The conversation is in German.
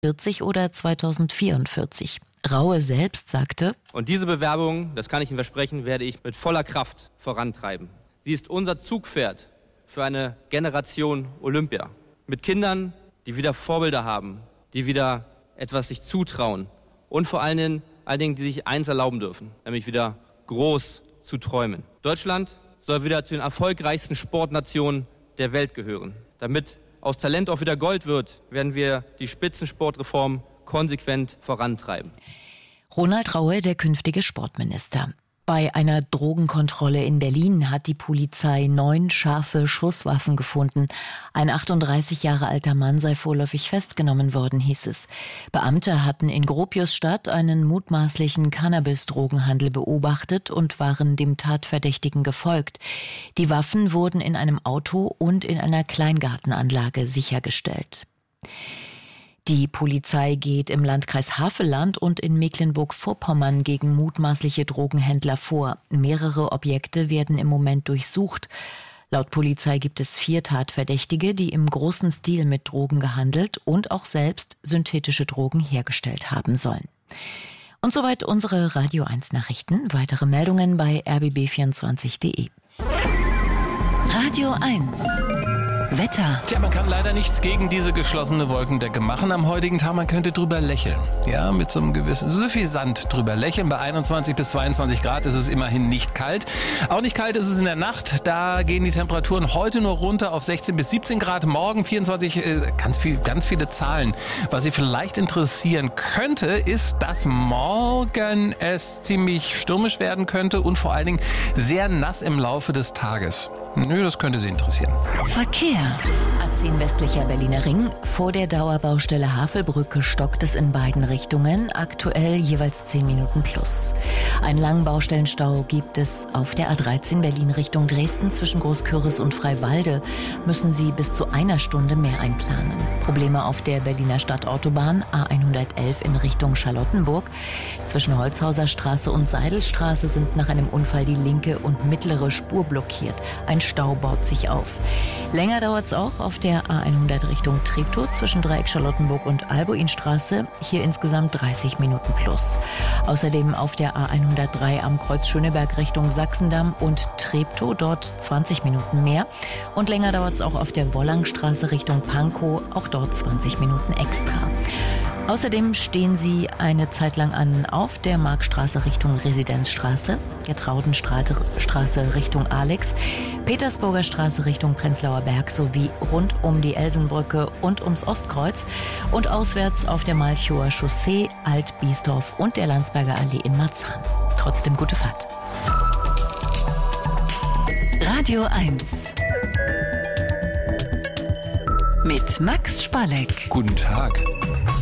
40 oder 2044. Raue selbst sagte: Und diese Bewerbung, das kann ich Ihnen versprechen, werde ich mit voller Kraft vorantreiben. Sie ist unser Zugpferd für eine Generation Olympia. Mit Kindern, die wieder Vorbilder haben, die wieder etwas sich zutrauen und vor allen Dingen, die sich eins erlauben dürfen, nämlich wieder groß zu träumen. Deutschland soll wieder zu den erfolgreichsten Sportnationen der Welt gehören. Damit aus Talent auch wieder Gold wird, werden wir die Spitzensportreform konsequent vorantreiben. Ronald Raue, der künftige Sportminister. Bei einer Drogenkontrolle in Berlin hat die Polizei 9 scharfe Schusswaffen gefunden. Ein 38 Jahre alter Mann sei vorläufig festgenommen worden, hieß es. Beamte hatten in Gropiusstadt einen mutmaßlichen Cannabis-Drogenhandel beobachtet und waren dem Tatverdächtigen gefolgt. Die Waffen wurden in einem Auto und in einer Kleingartenanlage sichergestellt. Die Polizei geht im Landkreis Havelland und in Mecklenburg-Vorpommern gegen mutmaßliche Drogenhändler vor. Mehrere Objekte werden im Moment durchsucht. Laut Polizei gibt es 4 Tatverdächtige, die im großen Stil mit Drogen gehandelt und auch selbst synthetische Drogen hergestellt haben sollen. Und soweit unsere Radio 1 Nachrichten. Weitere Meldungen bei rbb24.de. Radio 1 Wetter. Tja, man kann leider nichts gegen diese geschlossene Wolkendecke machen am heutigen Tag. Man könnte drüber lächeln. Ja, mit so einem gewissen suffisant drüber lächeln. Bei 21 bis 22 Grad ist es immerhin nicht kalt. Auch nicht kalt ist es in der Nacht. Da gehen die Temperaturen heute nur runter auf 16 bis 17 Grad. Morgen 24, ganz viele Zahlen. Was Sie vielleicht interessieren könnte, ist, dass morgen es ziemlich stürmisch werden könnte und vor allen Dingen sehr nass im Laufe des Tages. Nö, das könnte Sie interessieren. Verkehr. A10 westlicher Berliner Ring. Vor der Dauerbaustelle Havelbrücke stockt es in beiden Richtungen. Aktuell jeweils 10 Minuten plus. Einen langen Baustellenstau gibt es auf der A13 Berlin Richtung Dresden. Zwischen Großküritz und Freiwalde müssen Sie bis zu einer Stunde mehr einplanen. Probleme auf der Berliner Stadtautobahn A111 in Richtung Charlottenburg. Zwischen Holzhauser Straße und Seidelstraße sind nach einem Unfall die linke und mittlere Spur blockiert. Ein Stau baut sich auf. Länger dauert es auch auf der A100 Richtung Treptow zwischen Dreieck Charlottenburg und Albuinstraße. Hier insgesamt 30 Minuten plus. Außerdem auf der A103 am Kreuz Schöneberg Richtung Sachsendamm und Treptow, dort 20 Minuten mehr. Und länger dauert es auch auf der Wollangstraße Richtung Pankow, auch dort 20 Minuten extra. Außerdem stehen Sie eine Zeit lang an auf der Markstraße Richtung Residenzstraße, Gertraudenstraße Richtung Alex, Petersburger Straße Richtung Prenzlauer Berg sowie rund um die Elsenbrücke und ums Ostkreuz und auswärts auf der Malchower Chaussee, Alt-Biesdorf und der Landsberger Allee in Marzahn. Trotzdem gute Fahrt. Radio 1 mit Max Spalleck. Guten Tag.